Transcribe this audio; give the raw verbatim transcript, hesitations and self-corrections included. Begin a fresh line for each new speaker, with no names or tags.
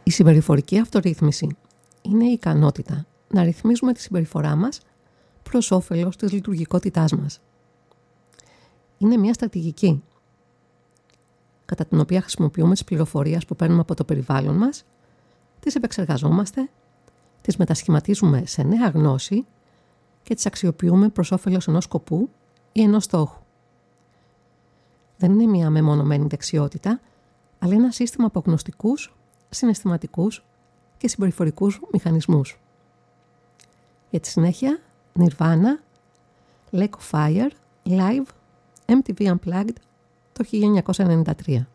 Η συμπεριφορική αυτορύθμιση είναι η ικανότητα να ρυθμίζουμε τη συμπεριφορά μας προς όφελος της λειτουργικότητάς μας. Είναι μια στρατηγική κατά την οποία χρησιμοποιούμε τις πληροφορίες που παίρνουμε από το περιβάλλον μας, τις επεξεργαζόμαστε, τις μετασχηματίζουμε σε νέα γνώση και τις αξιοποιούμε προς όφελος ενός σκοπού ή ενός στόχου. Δεν είναι μια μεμονωμένη δεξιότητα, αλλά ένα σύστημα από γνωστικούς, συναισθηματικούς και συμπεριφορικούς μηχανισμούς. Για τη συνέχεια, Nirvana, Lake of Fire, Live, εμ τι βι Unplugged το χίλια εννιακόσια ενενήντα τρία.